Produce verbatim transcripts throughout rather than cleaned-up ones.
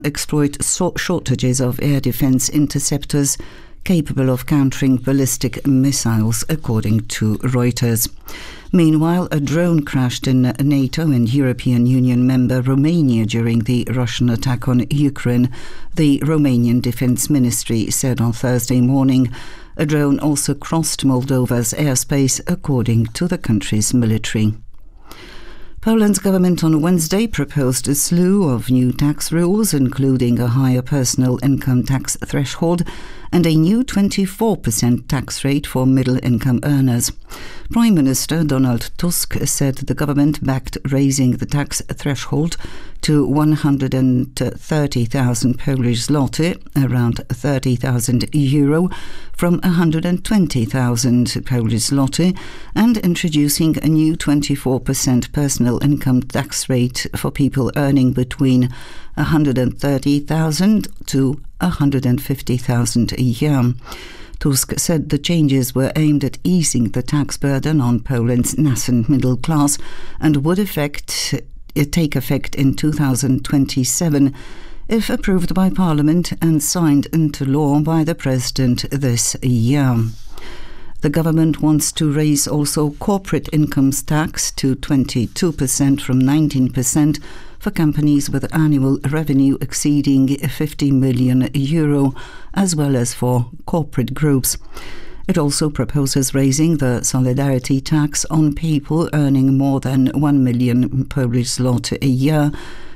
exploit so- shortages of air defense interceptors capable of countering ballistic missiles, according to Reuters. Meanwhile, a drone crashed in NATO and European Union member Romania during the Russian attack on Ukraine, the Romanian Defense Ministry said on Thursday morning. A drone also crossed Moldova's airspace, according to the country's military. Poland's government on Wednesday proposed a slew of new tax rules, including a higher personal income tax threshold and a new twenty-four percent tax rate for middle-income earners. Prime Minister Donald Tusk said the government backed raising the tax threshold to one hundred thirty thousand Polish zloty, around thirty thousand euro, from one hundred twenty thousand Polish zloty, and introducing a new twenty-four percent personal income tax rate for people earning between one hundred thirty thousand to one hundred fifty thousand a year. Tusk said the changes were aimed at easing the tax burden on Poland's nascent middle class and would affect, take effect in two thousand twenty-seven if approved by Parliament and signed into law by the President this year. The government wants to raise also corporate income tax to twenty-two percent from nineteen percent for companies with annual revenue exceeding fifty million euro, as well as for corporate groups. It also proposes raising the solidarity tax on people earning more than one million Polish zloty a year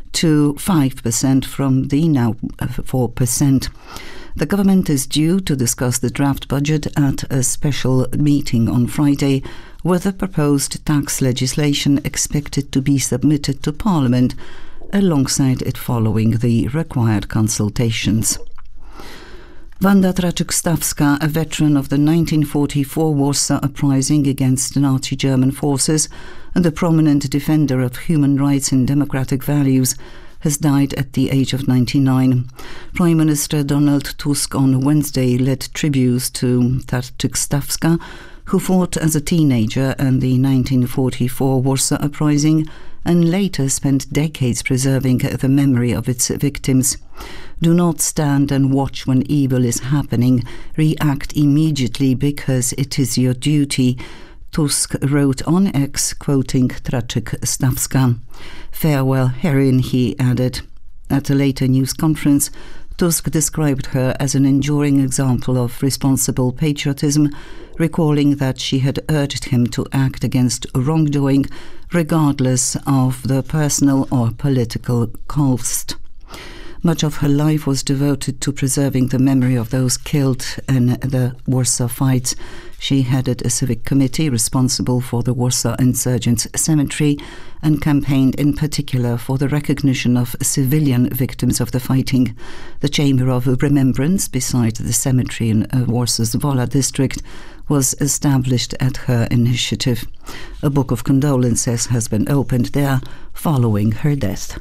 to five percent from the now four percent. The government is due to discuss the draft budget at a special meeting on Friday, with the proposed tax legislation expected to be submitted to Parliament, alongside it following the required consultations. Wanda Traczyk-Stawska, a veteran of the nineteen forty-four Warsaw Uprising against Nazi German forces and a prominent defender of human rights and democratic values, has died at the age of ninety-nine. Prime Minister Donald Tusk on Wednesday led tributes to Traczyk-Stawska, who fought as a teenager in the nineteen forty-four Warsaw Uprising and later spent decades preserving the memory of its victims. Do not stand and watch when evil is happening. React immediately because it is your duty, Tusk wrote on X, quoting Traczyk-Stawska. Farewell, heroine, he added. At a later news conference, Tusk described her as an enduring example of responsible patriotism, recalling that she had urged him to act against wrongdoing, regardless of the personal or political cost. Much of her life was devoted to preserving the memory of those killed in the Warsaw fights. She headed a civic committee responsible for the Warsaw Insurgents Cemetery and campaigned in particular for the recognition of civilian victims of the fighting. The Chamber of Remembrance beside the cemetery in Warsaw's Wola district was established at her initiative. A book of condolences has been opened there following her death.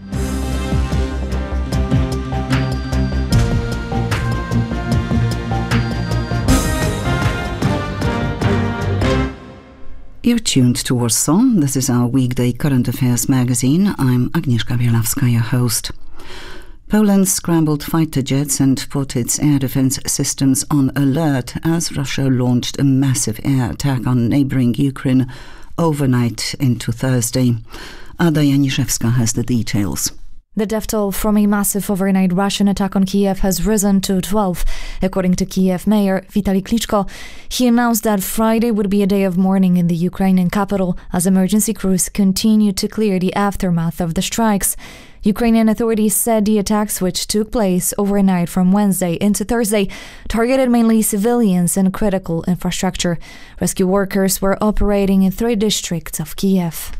You're tuned to Warsaw. This is our weekday current affairs magazine. I'm Agnieszka Bielawska, your host. Poland scrambled fighter jets and put its air defense systems on alert as Russia launched a massive air attack on neighboring Ukraine overnight into Thursday. Ada Janiszewska has the details. The death toll from a massive overnight Russian attack on Kiev has risen to twelve. According to Kiev Mayor Vitaly Klitschko, he announced that Friday would be a day of mourning in the Ukrainian capital as emergency crews continued to clear the aftermath of the strikes. Ukrainian authorities said the attacks, which took place overnight from Wednesday into Thursday, targeted mainly civilians and critical infrastructure. Rescue workers were operating in three districts of Kiev.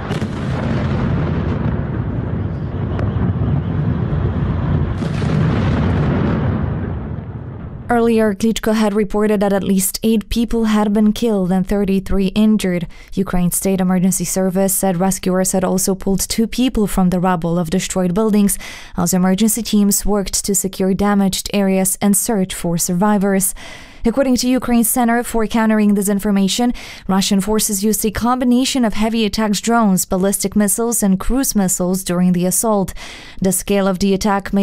Earlier, Klitschko had reported that at least eight people had been killed and thirty-three injured. Ukraine's State Emergency Service said rescuers had also pulled two people from the rubble of destroyed buildings as emergency teams worked to secure damaged areas and search for survivors. According to Ukraine's Center for Countering Disinformation, Russian forces used a combination of heavy attacks drones, ballistic missiles, and cruise missiles during the assault. The scale of the attack may